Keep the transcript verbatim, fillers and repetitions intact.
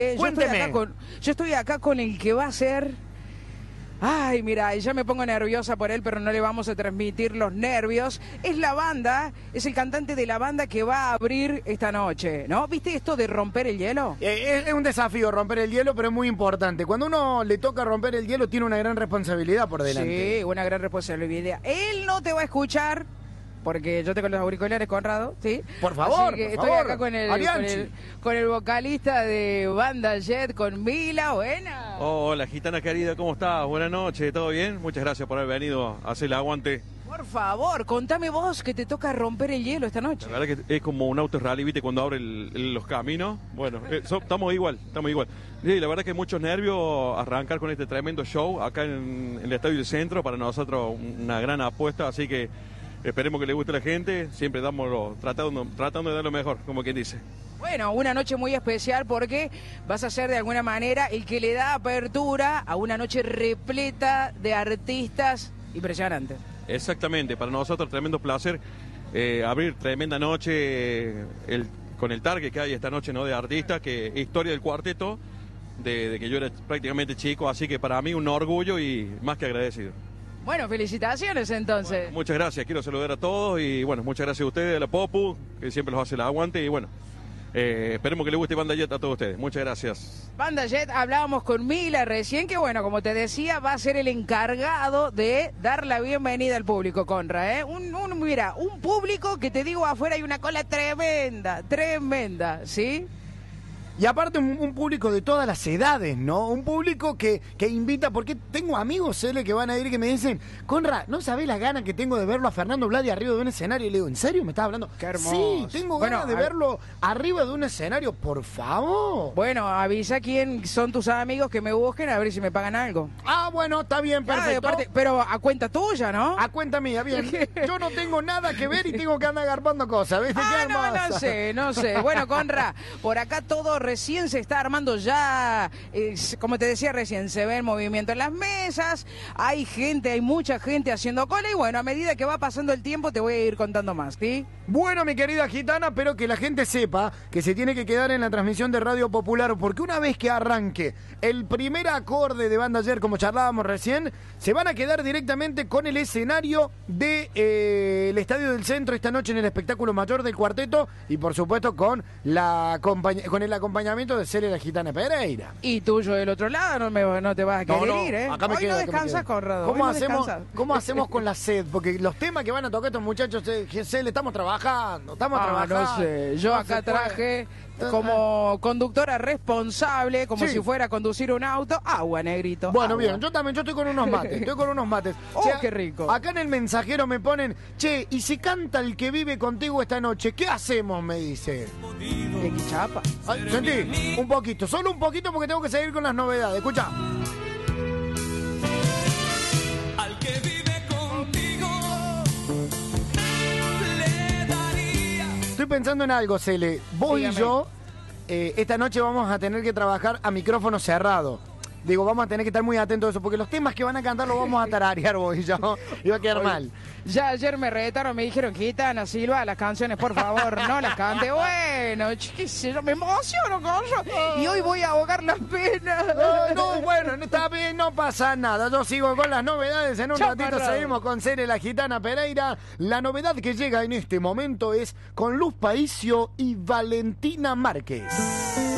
Eh, yo, estoy acá con, yo estoy acá con el que va a ser... Ay, mira, ya me pongo nerviosa por él, pero no le vamos a transmitir los nervios. Es la banda, es el cantante de la banda que va a abrir esta noche, ¿no? ¿Viste esto de romper el hielo? Eh, es, es un desafío romper el hielo, pero es muy importante. Cuando uno le toca romper el hielo, tiene una gran responsabilidad por delante. Sí, una gran responsabilidad. Él no te va a escuchar, porque yo tengo los auriculares, Conrado, ¿sí? Por favor, Así que por estoy favor. acá con el, con el, con el vocalista de Banda Jet, con Mila. Buena. Oh, hola, gitana querida, ¿cómo estás? Buenas noches, ¿todo bien? Muchas gracias por haber venido a hacer el aguante. Por favor, contame vos que te toca romper el hielo esta noche. La verdad que es como un auto rally, ¿viste? Cuando abre el, el, los caminos. Bueno, eh, so, estamos igual, estamos igual. Sí, la verdad que muchos nervios arrancar con este tremendo show acá en, en el Estadio del Centro. Para nosotros una gran apuesta, así que esperemos que le guste a la gente. Siempre damos lo, tratando, tratando de dar lo mejor, como quien dice. Bueno, una noche muy especial porque vas a ser de alguna manera el que le da apertura a una noche repleta de artistas impresionantes. Exactamente, para nosotros tremendo placer eh, abrir tremenda noche eh, el, con el target que hay esta noche, ¿no? De artistas, que historia del cuarteto, de, de que yo era prácticamente chico, así que para mí un orgullo y más que agradecido. Bueno, felicitaciones entonces. Bueno, muchas gracias, quiero saludar a todos y bueno, muchas gracias a ustedes, a la Popu, que siempre los hace el aguante y bueno, eh, esperemos que les guste Banda Jet a todos ustedes. Muchas gracias. Banda Jet, hablábamos con Mila recién, que bueno, como te decía, va a ser el encargado de dar la bienvenida al público, Conra, ¿eh? Un, un, mira, un público que te digo, afuera hay una cola tremenda, tremenda, ¿sí? Y aparte un, un público de todas las edades, ¿no? Un público que, que invita, porque tengo amigos, L, que van a ir que me dicen, Conra, ¿no sabés las ganas que tengo de verlo a Fernando Bladi arriba de un escenario? Y le digo, ¿en serio me estás hablando? Qué hermoso. Sí, tengo ganas bueno, de verlo arriba de un escenario, por favor. Bueno, avisa quién son tus amigos que me busquen a ver si me pagan algo. Ah, bueno, está bien, perfecto. Ah, aparte, pero a cuenta tuya, ¿no? A cuenta mía, bien. Yo no tengo nada que ver y tengo que andar agarpando cosas, ¿viste? Ah, Qué no, hermosa. no sé, no sé. Bueno, Conra, por acá todo recién se está armando ya, eh, como te decía recién, se ve el movimiento en las mesas, hay gente, hay mucha gente haciendo cola y bueno, a medida que va pasando el tiempo te voy a ir contando más, ¿sí? Bueno, mi querida gitana, pero que la gente sepa que se tiene que quedar en la transmisión de Radio Popular, porque una vez que arranque el primer acorde de Banda Jet, como charlábamos recién, se van a quedar directamente con el escenario del de, eh, Estadio del Centro esta noche en el espectáculo mayor del cuarteto y por supuesto con, la con el acompañamiento de Cele la Gitana Pereira. Y tuyo del otro lado, no, me, no te vas a querer no, no, ir, ¿eh? Acá me Hoy quedo, no acá me descansas, quedo. Conrado. ¿Cómo, no hacemos, descansas. ¿Cómo hacemos con la sed? Porque los temas que van a tocar estos muchachos, Cele, estamos trabajando, estamos Ah, trabajando. no sé, yo No acá se puede. traje como conductora responsable, como Sí. si fuera a conducir un auto, agua, negrito. Bueno, agua. bien, yo también, yo estoy con unos mates, estoy con unos mates. Oh, Che, qué rico. Acá en el mensajero me ponen, che, y si canta el que vive contigo esta noche, ¿qué hacemos? Me dice. ¿De qué chapa? Ay, sentí, un poquito, solo un poquito porque tengo que seguir con las novedades. Escucha. Al que vive contigo le daría. Estoy pensando en algo, Cele. Vos Dígame. y yo, eh, esta noche vamos a tener que trabajar a micrófono cerrado. Digo, vamos a tener que estar muy atentos a eso, porque los temas que van a cantar los vamos a tararear vos y yo. Y va a quedar Oye, mal. Ya ayer me retaron, me dijeron, Gitana, Silva, las canciones, por favor, no las cante. Bueno, qué sé yo, me emociono, coño. Y hoy voy a ahogar las penas. No, no, bueno, no está bien, no pasa nada. Yo sigo con las novedades. En un Chao, ratito Conrado. seguimos con Cele la Gitana Pereira. La novedad que llega en este momento es con Luz Paísio y Valentina Márquez.